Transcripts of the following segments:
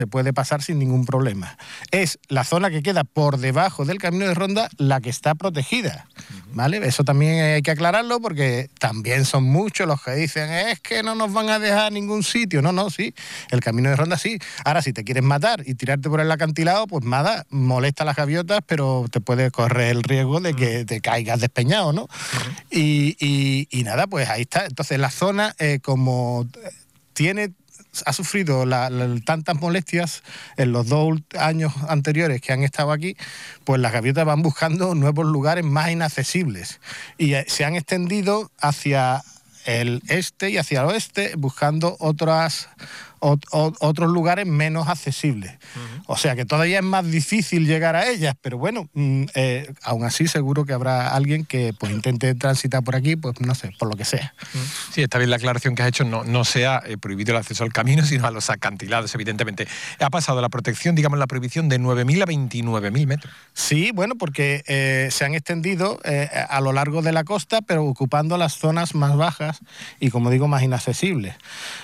se puede pasar sin ningún problema. Es la zona que queda por debajo del camino de ronda la que está protegida, ¿vale? Eso también hay que aclararlo porque también son muchos los que dicen es que no nos van a dejar a ningún sitio. No, sí, el camino de ronda sí. Ahora, si te quieres matar y tirarte por el acantilado, pues nada, molesta a las gaviotas, pero te puede correr el riesgo de que te caigas despeñado, ¿no? Y nada, pues ahí está. Entonces la zona, como ha sufrido tantas molestias en los 2 años anteriores que han estado aquí, pues las gaviotas van buscando nuevos lugares más inaccesibles y se han extendido hacia el este y hacia el oeste buscando otros lugares menos accesibles. O sea que todavía es más difícil llegar a ellas, pero bueno, aún así seguro que habrá alguien que pues intente transitar por aquí, pues no sé, por lo que sea. Sí, está bien la aclaración que has hecho, no sea prohibido el acceso al camino, sino a los acantilados, evidentemente. Ha pasado la protección, digamos, la prohibición de 9.000 a 29.000 metros. Sí, bueno, porque se han extendido a lo largo de la costa, pero ocupando las zonas más bajas y, como digo, más inaccesibles.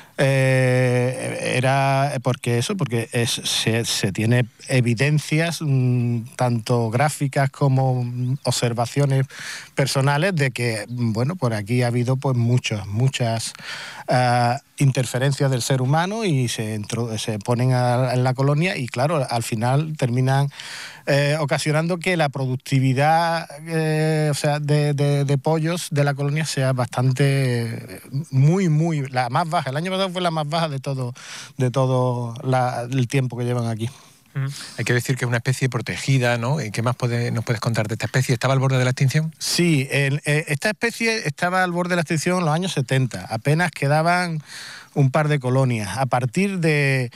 Era porque se tiene evidencias tanto gráficas como observaciones personales de que bueno, por aquí ha habido pues muchas interferencias del ser humano y se ponen en la colonia y claro, al final terminan ocasionando que la productividad de pollos de la colonia sea bastante muy la más baja. El año pasado fue la más baja de todo el tiempo que llevan aquí. Hay que decir que es una especie protegida, ¿no? ¿Qué más nos puedes contar de esta especie? ¿Estaba al borde de la extinción? Sí, esta especie estaba al borde de la extinción en los años 70. Apenas quedaban un par de colonias. A partir de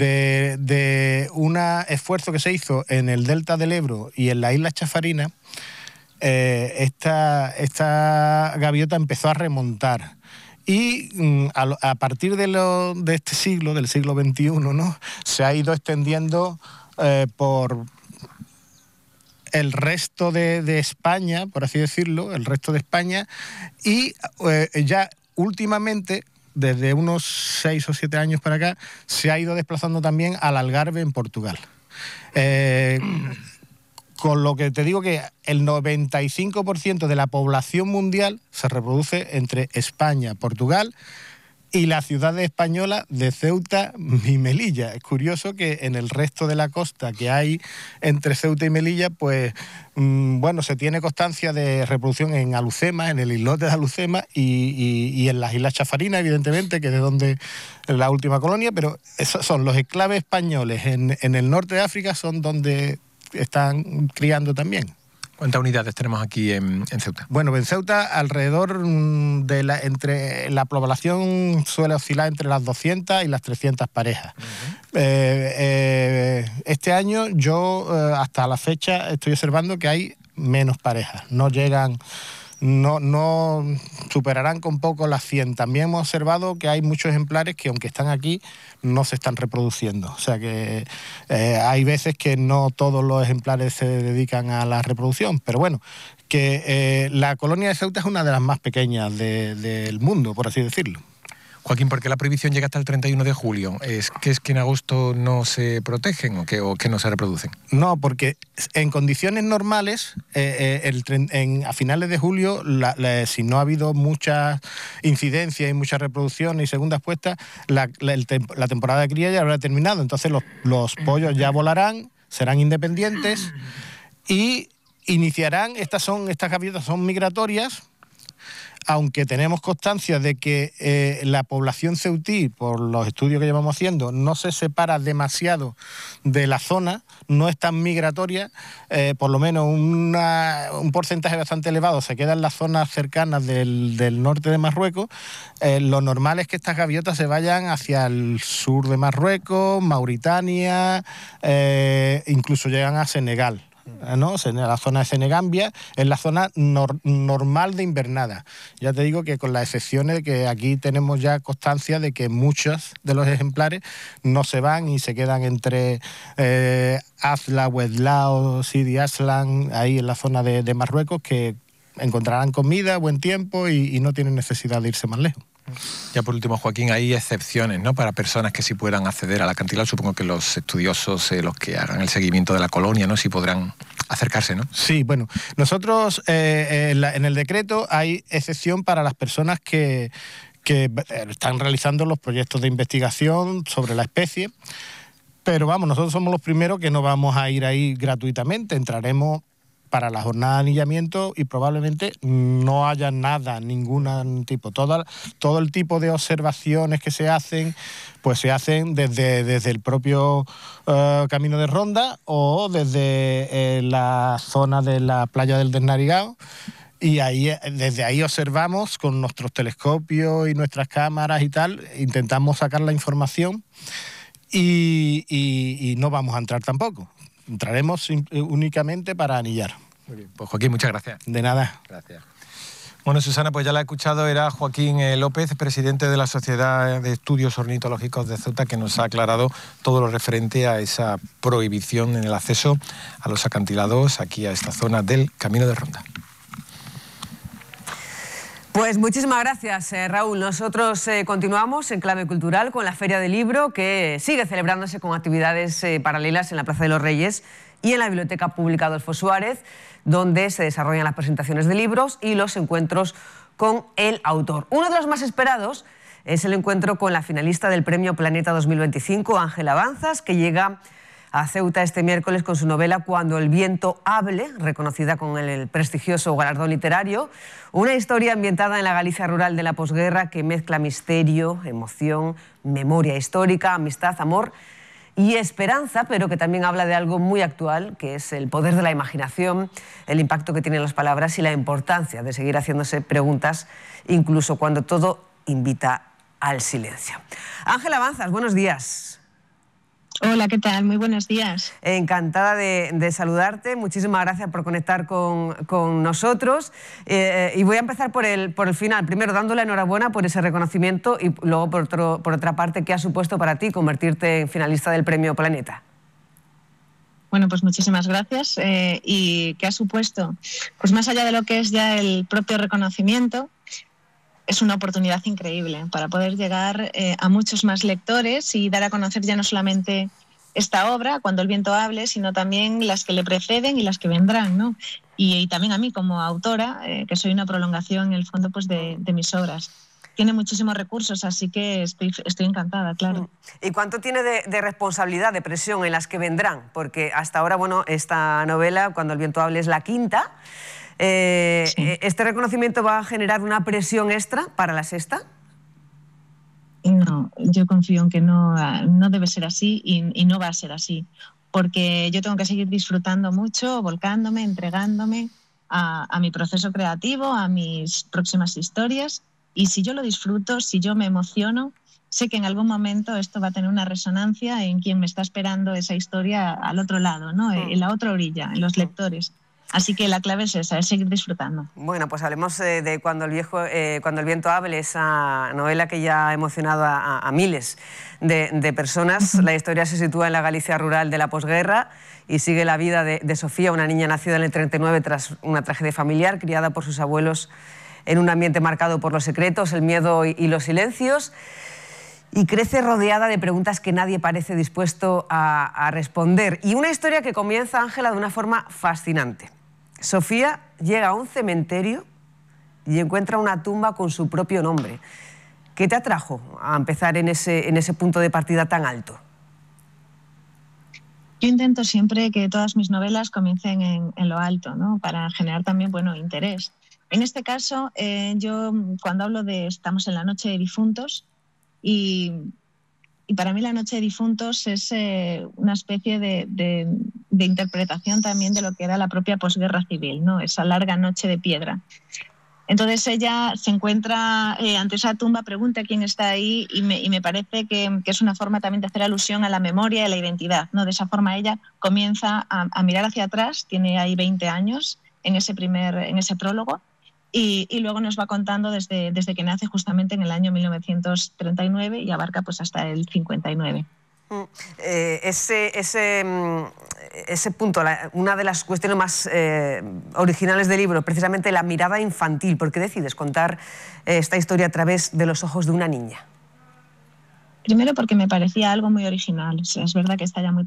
un esfuerzo que se hizo en el delta del Ebro y en la isla Chafarinas, esta gaviota empezó a remontar. Y a partir de este siglo, del siglo XXI, ¿no?, se ha ido extendiendo por el resto de España, por así decirlo, el resto de España, y ya últimamente, desde unos 6 o 7 años para acá, se ha ido desplazando también al Algarve, en Portugal. Con lo que te digo que el 95% de la población mundial se reproduce entre España, Portugal y la ciudad española de Ceuta y Melilla. Es curioso que en el resto de la costa que hay entre Ceuta y Melilla, pues se tiene constancia de reproducción en Alucema, en el islote de Alucema y en las Islas Chafarinas, evidentemente, que es de donde es la última colonia, pero esos son los enclaves españoles en el norte de África, son donde están criando también. ¿Cuántas unidades tenemos aquí en Ceuta? Bueno, en Ceuta alrededor entre la población suele oscilar entre las 200 y las 300 parejas. Este año yo hasta la fecha estoy observando que hay menos parejas, no superarán con poco las 100. También hemos observado que hay muchos ejemplares que, aunque están aquí, no se están reproduciendo. O sea que hay veces que no todos los ejemplares se dedican a la reproducción, pero bueno, que la colonia de Ceuta es una de las más pequeñas del mundo, por así decirlo. Joaquín, ¿por qué la prohibición llega hasta el 31 de julio? ¿Es que en agosto no se protegen o que no se reproducen? No, porque en condiciones normales, a finales de julio, si no ha habido mucha incidencia y mucha reproducción y segundas puestas, la temporada de cría ya habrá terminado. Entonces los pollos ya volarán, serán independientes y iniciarán. Estas gaviotas son migratorias, aunque tenemos constancia de que la población ceutí, por los estudios que llevamos haciendo, no se separa demasiado de la zona, no es tan migratoria, por lo menos un porcentaje bastante elevado se queda en las zonas cercanas del norte de Marruecos. Lo normal es que estas gaviotas se vayan hacia el sur de Marruecos, Mauritania, incluso llegan a Senegal, ¿no? La zona de Senegambia es la zona normal de invernada. Ya te digo que con las excepciones de que aquí tenemos ya constancia de que muchos de los ejemplares no se van y se quedan entre Azla, Ouedlao, Sidi Aslan, ahí en la zona de Marruecos, que encontrarán comida, buen tiempo y no tienen necesidad de irse más lejos. Ya por último, Joaquín, hay excepciones, ¿no?, para personas que sí puedan acceder al acantilado. Supongo que los estudiosos, los que hagan el seguimiento de la colonia, ¿no?, sí podrán acercarse, ¿no? Sí, bueno, nosotros en el decreto hay excepción para las personas que están realizando los proyectos de investigación sobre la especie, pero vamos, nosotros somos los primeros que no vamos a ir ahí gratuitamente, entraremos para la jornada de anillamiento y probablemente no haya nada, ningún tipo. Todo el tipo de observaciones que se hacen, pues se hacen desde el propio camino de ronda o desde la zona de la playa del Desnarigao. Y desde ahí observamos con nuestros telescopios y nuestras cámaras y tal, intentamos sacar la información y no vamos a entrar tampoco. Entraremos únicamente para anillar. Muy bien, pues Joaquín, muchas gracias. De nada. Gracias. Bueno, Susana, pues ya la he escuchado, era Joaquín López, presidente de la Sociedad de Estudios Ornitológicos de Ceuta, que nos ha aclarado todo lo referente a esa prohibición en el acceso a los acantilados aquí a esta zona del Camino de Ronda. Pues muchísimas gracias, Raúl. Nosotros continuamos en Clave Cultural con la Feria del Libro, que sigue celebrándose con actividades paralelas en la Plaza de los Reyes y en la Biblioteca Pública Adolfo Suárez, donde se desarrollan las presentaciones de libros y los encuentros con el autor. Uno de los más esperados es el encuentro con la finalista del Premio Planeta 2025, Ángela Banzas, que llega a Ceuta este miércoles con su novela Cuando el viento hable, reconocida con el prestigioso galardón literario. Una historia ambientada en la Galicia rural de la posguerra que mezcla misterio, emoción, memoria histórica, amistad, amor y esperanza, pero que también habla de algo muy actual, que es el poder de la imaginación, el impacto que tienen las palabras y la importancia de seguir haciéndose preguntas, incluso cuando todo invita al silencio. Ángela Banzas, buenos días. Hola, ¿qué tal? Muy buenos días. Encantada de saludarte. Muchísimas gracias por conectar con nosotros. Y voy a empezar por el final. Primero, dando la enhorabuena por ese reconocimiento y luego, por otra parte, ¿qué ha supuesto para ti convertirte en finalista del Premio Planeta? Bueno, pues muchísimas gracias. ¿Y qué ha supuesto? Pues más allá de lo que es ya el propio reconocimiento, es una oportunidad increíble para poder llegar a muchos más lectores y dar a conocer ya no solamente esta obra, Cuando el viento hable, sino también las que le preceden y las que vendrán, ¿no? Y también a mí como autora, que soy una prolongación en el fondo pues, de mis obras. Tiene muchísimos recursos, así que estoy encantada, claro. ¿Y cuánto tiene de responsabilidad, de presión en las que vendrán? Porque hasta ahora, bueno, esta novela, Cuando el viento hable, es la quinta. Sí. ¿Este reconocimiento va a generar una presión extra para la sexta? No, yo confío en que no debe ser así y no va a ser así, porque yo tengo que seguir disfrutando mucho, volcándome, entregándome a mi proceso creativo, a mis próximas historias, y si yo lo disfruto, si yo me emociono, sé que en algún momento esto va a tener una resonancia en quien me está esperando esa historia al otro lado, ¿no? En la otra orilla, en los lectores. Así que la clave es esa, es seguir disfrutando. Bueno, pues hablemos de Cuando el viento hable, esa novela que ya ha emocionado a miles de personas. La historia se sitúa en la Galicia rural de la posguerra y sigue la vida de Sofía, una niña nacida en el 39 tras una tragedia familiar, criada por sus abuelos en un ambiente marcado por los secretos, el miedo y los silencios. Y crece rodeada de preguntas que nadie parece dispuesto a responder. Y una historia que comienza, Ángela, de una forma fascinante. Sofía llega a un cementerio y encuentra una tumba con su propio nombre. ¿Qué te atrajo a empezar en ese punto de partida tan alto? Yo intento siempre que todas mis novelas comiencen en lo alto, ¿no? Para generar también, bueno, interés. En este caso, yo cuando hablo estamos en la noche de difuntos y para mí la noche de difuntos es una especie de interpretación también de lo que era la propia posguerra civil, ¿no? Esa larga noche de piedra. Entonces ella se encuentra ante esa tumba, pregunta quién está ahí y me parece que es una forma también de hacer alusión a la memoria y a la identidad, ¿no? De esa forma ella comienza a mirar hacia atrás, tiene ahí 20 años en ese prólogo. Y luego nos va contando desde que nace justamente en el año 1939 ese punto, una de las cuestiones más originales del libro, precisamente la mirada infantil. ¿Por qué decides contar esta historia a través de los ojos de una niña? Primero porque me parecía algo muy original. Es verdad que está ya muy